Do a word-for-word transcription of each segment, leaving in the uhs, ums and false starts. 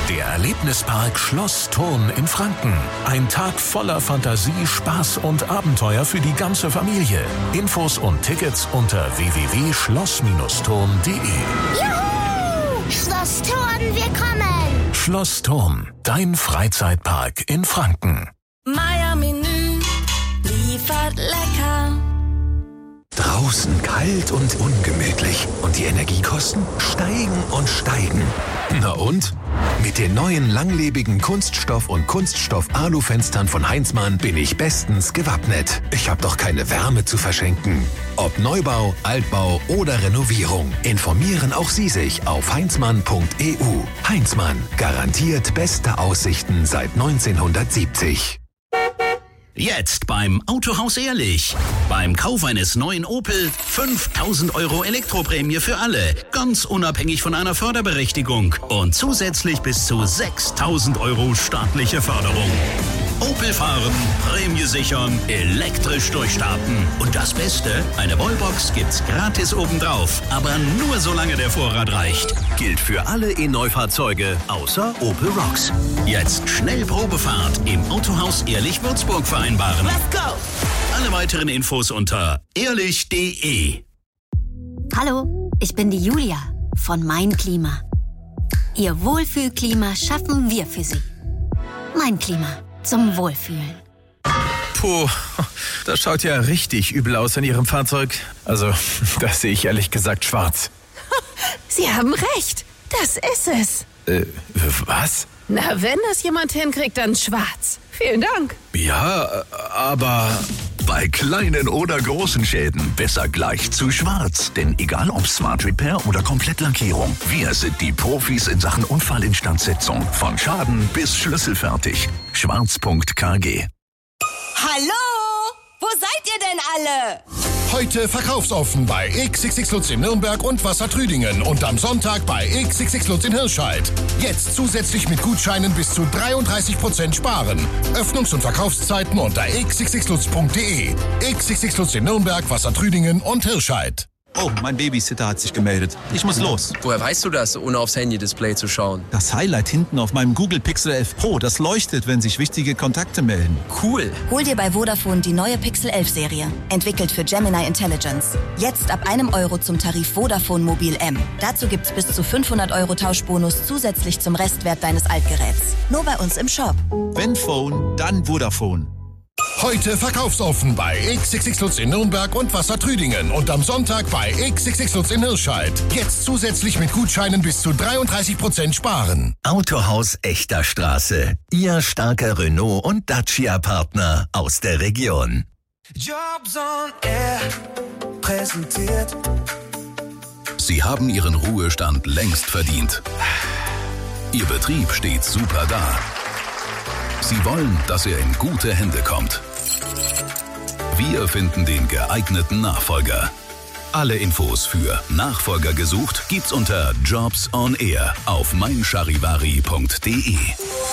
Der Erlebnispark Schloss Thurn in Franken. Ein Tag voller Fantasie, Spaß und Abenteuer für die ganze Familie. Infos und Tickets unter w w w punkt schloss thurn punkt d e. Juhu! Schloss Thurn, wir kommen! Schloss Thurn, dein Freizeitpark in Franken. Meier Menü liefert lecker. Draußen kalt und ungemütlich und die Energiekosten steigen und steigen. Na und? Mit den neuen langlebigen Kunststoff- und Kunststoff-Alu-Fenstern von Heinzmann bin ich bestens gewappnet. Ich habe doch keine Wärme zu verschenken. Ob Neubau, Altbau oder Renovierung, informieren auch Sie sich auf heinzmann punkt e u. Heinzmann, garantiert beste Aussichten seit neunzehnhundertsiebzig. Jetzt beim Autohaus Ehrlich. Beim Kauf eines neuen Opel fünftausend Euro Elektroprämie für alle. Ganz unabhängig von einer Förderberechtigung. Und zusätzlich bis zu sechstausend Euro staatliche Förderung. Opel fahren, Prämie sichern, elektrisch durchstarten. Und das Beste, eine Wallbox gibt's gratis obendrauf. Aber nur solange der Vorrat reicht. Gilt für alle E-Neufahrzeuge außer Opel Rocks. Jetzt schnell Probefahrt im Autohaus Ehrlich Würzburg vereinbaren. Let's go! Alle weiteren Infos unter ehrlich punkt d e. Hallo, ich bin die Julia von Mein Klima. Ihr Wohlfühlklima schaffen wir für Sie. Mein Klima. Zum Wohlfühlen. Puh, das schaut ja richtig übel aus in Ihrem Fahrzeug. Also, das sehe ich ehrlich gesagt schwarz. Sie haben recht. Das ist es. Äh, was? Na, wenn das jemand hinkriegt, dann schwarz. Vielen Dank. Ja, aber... Bei kleinen oder großen Schäden besser gleich zu schwarz. Denn egal ob Smart Repair oder Komplettlackierung, wir sind die Profis in Sachen Unfallinstandsetzung. Von Schaden bis schlüsselfertig. schwarz punkt k g. Hallo? Wo seid ihr denn alle? Heute verkaufsoffen bei X X X Lutz in Nürnberg und Wassertrüdingen und am Sonntag bei X X X Lutz in Hirscheid. Jetzt zusätzlich mit Gutscheinen bis zu dreiunddreißig Prozent sparen. Öffnungs- und Verkaufszeiten unter x x x lutz punkt d e. X X X Lutz in Nürnberg, Wassertrüdingen und Hirscheid. Oh, mein Babysitter hat sich gemeldet. Ich muss los. Woher weißt du das, ohne aufs Handy-Display zu schauen? Das Highlight hinten auf meinem Google Pixel elf Pro, das leuchtet, wenn sich wichtige Kontakte melden. Cool. Hol dir bei Vodafone die neue Pixel elf Serie. Entwickelt für Gemini Intelligence. Jetzt ab einem Euro zum Tarif Vodafone Mobil M. Dazu gibt's bis zu fünfhundert Euro Tauschbonus zusätzlich zum Restwert deines Altgeräts. Nur bei uns im Shop. Wenn Phone, dann Vodafone. Heute verkaufsoffen bei X X X Lutz in Nürnberg und Wassertrüdingen und am Sonntag bei X X X Lutz in Hirscheid. Jetzt zusätzlich mit Gutscheinen bis zu dreiunddreißig Prozent sparen. Autohaus Echter Straße. Ihr starker Renault- und Dacia-Partner aus der Region. Jobs on Air präsentiert. Sie haben Ihren Ruhestand längst verdient. Ihr Betrieb steht super da. Sie wollen, dass er in gute Hände kommt. Wir finden den geeigneten Nachfolger. Alle Infos für Nachfolger gesucht gibt's unter Jobs on Air auf mein charivari punkt d e.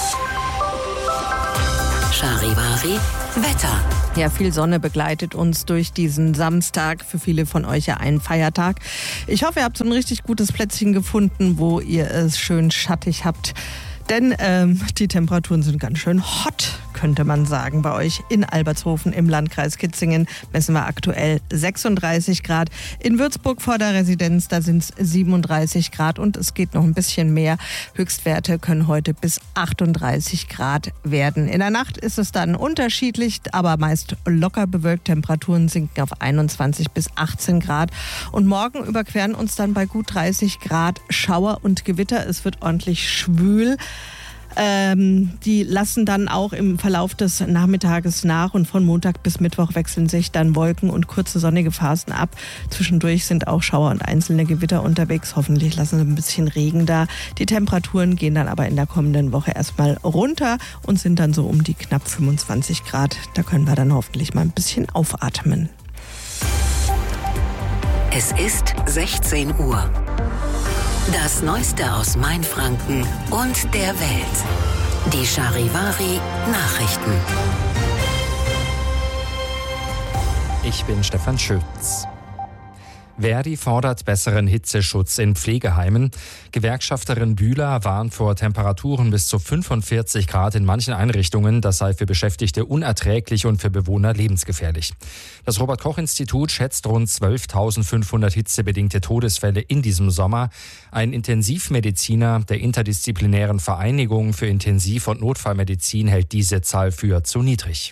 Charivari Wetter. Ja, viel Sonne begleitet uns durch diesen Samstag. Für viele von euch ja ein Feiertag. Ich hoffe, ihr habt so ein richtig gutes Plätzchen gefunden, wo ihr es schön schattig habt. Denn ähm, die Temperaturen sind ganz schön hot, könnte man sagen. Bei euch in Albertshofen im Landkreis Kitzingen messen wir aktuell sechsunddreißig Grad. In Würzburg vor der Residenz, da sind es siebenunddreißig Grad und es geht noch ein bisschen mehr. Höchstwerte können heute bis achtunddreißig Grad werden. In der Nacht ist es dann unterschiedlich, aber meist locker bewölkt. Temperaturen sinken auf einundzwanzig bis achtzehn Grad. Und morgen überqueren uns dann bei gut dreißig Grad Schauer und Gewitter. Es wird ordentlich schwül. Ähm, die lassen dann auch im Verlauf des Nachmittages nach und von Montag bis Mittwoch wechseln sich dann Wolken und kurze sonnige Phasen ab. Zwischendurch sind auch Schauer und einzelne Gewitter unterwegs. Hoffentlich lassen sie ein bisschen Regen da. Die Temperaturen gehen dann aber in der kommenden Woche erstmal runter und sind dann so um die knapp fünfundzwanzig Grad. Da können wir dann hoffentlich mal ein bisschen aufatmen. Es ist sechzehn Uhr. Das Neueste aus Mainfranken und der Welt. Die Charivari Nachrichten. Ich bin Stefan Schütz. Verdi fordert besseren Hitzeschutz in Pflegeheimen. Gewerkschafterin Bühler warnt vor Temperaturen bis zu fünfundvierzig Grad in manchen Einrichtungen. Das sei für Beschäftigte unerträglich und für Bewohner lebensgefährlich. Das Robert-Koch-Institut schätzt rund zwölftausendfünfhundert hitzebedingte Todesfälle in diesem Sommer. Ein Intensivmediziner der interdisziplinären Vereinigung für Intensiv- und Notfallmedizin hält diese Zahl für zu niedrig.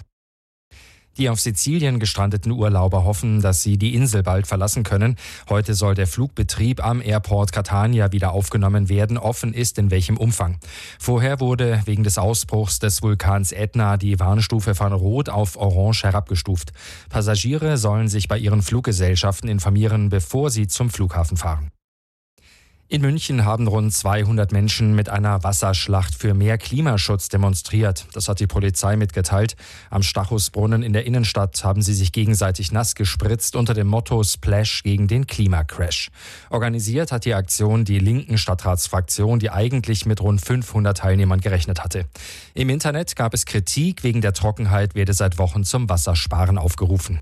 Die auf Sizilien gestrandeten Urlauber hoffen, dass sie die Insel bald verlassen können. Heute soll der Flugbetrieb am Airport Catania wieder aufgenommen werden. Offen ist, in welchem Umfang. Vorher wurde wegen des Ausbruchs des Vulkans Ätna die Warnstufe von Rot auf Orange herabgestuft. Passagiere sollen sich bei ihren Fluggesellschaften informieren, bevor sie zum Flughafen fahren. In München haben rund zweihundert Menschen mit einer Wasserschlacht für mehr Klimaschutz demonstriert. Das hat die Polizei mitgeteilt. Am Stachusbrunnen in der Innenstadt haben sie sich gegenseitig nass gespritzt unter dem Motto Splash gegen den Klimacrash. Organisiert hat die Aktion die linken Stadtratsfraktion, die eigentlich mit rund fünfhundert Teilnehmern gerechnet hatte. Im Internet gab es Kritik, wegen der Trockenheit werde seit Wochen zum Wassersparen aufgerufen.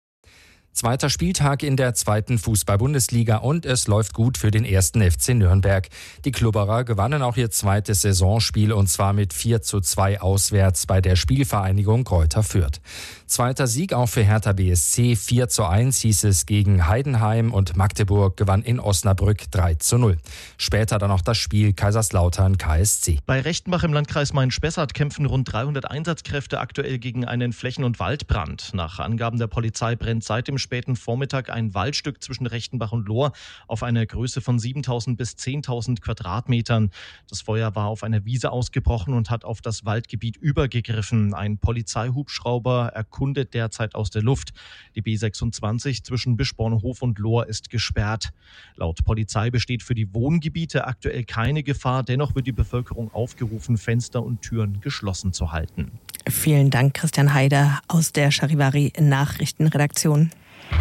Zweiter Spieltag in der zweiten Fußball-Bundesliga und es läuft gut für den ersten F C Nürnberg. Die Klubberer gewannen auch ihr zweites Saisonspiel und zwar mit vier zu zwei auswärts bei der Spielvereinigung Greuther Fürth. Zweiter Sieg auch für Hertha B S C, vier zu eins hieß es gegen Heidenheim und Magdeburg gewann in Osnabrück drei zu null. Später dann noch das Spiel Kaiserslautern K S C. Bei Rechtenbach im Landkreis Main-Spessart kämpfen rund dreihundert Einsatzkräfte aktuell gegen einen Flächen- und Waldbrand. Nach Angaben der Polizei brennt seit dem späten Vormittag ein Waldstück zwischen Rechtenbach und Lohr auf einer Größe von siebentausend bis zehntausend Quadratmetern. Das Feuer war auf einer Wiese ausgebrochen und hat auf das Waldgebiet übergegriffen. Ein Polizeihubschrauber erkundet derzeit aus der Luft. Die B sechsundzwanzig zwischen Bischbornhof und Lohr ist gesperrt. Laut Polizei besteht für die Wohngebiete aktuell keine Gefahr. Dennoch wird die Bevölkerung aufgerufen, Fenster und Türen geschlossen zu halten. Vielen Dank, Christian Heider aus der Charivari Nachrichtenredaktion.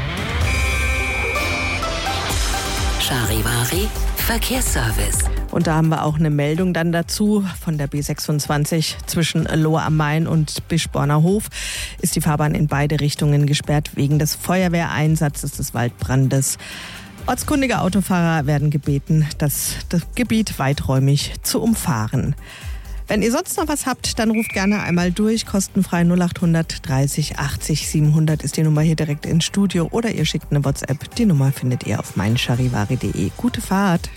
Charivari Verkehrsservice. Und da haben wir auch eine Meldung dann dazu von der B sechsundzwanzig zwischen Lohr am Main und Bischborner Hof. Ist die Fahrbahn in beide Richtungen gesperrt wegen des Feuerwehreinsatzes des Waldbrandes. Ortskundige Autofahrer werden gebeten, das, das Gebiet weiträumig zu umfahren. Wenn ihr sonst noch was habt, dann ruft gerne einmal durch. Kostenfrei null acht hundert dreißig achtzig siebenhundert ist die Nummer hier direkt ins Studio. Oder ihr schickt eine WhatsApp. Die Nummer findet ihr auf meincharivari punkt de. Gute Fahrt.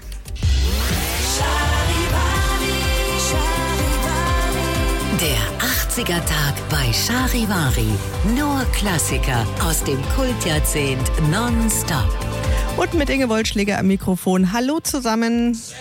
Der achtziger-Tag bei Charivari. Nur Klassiker aus dem Kultjahrzehnt nonstop. Und mit Inge Wollschläger am Mikrofon. Hallo zusammen.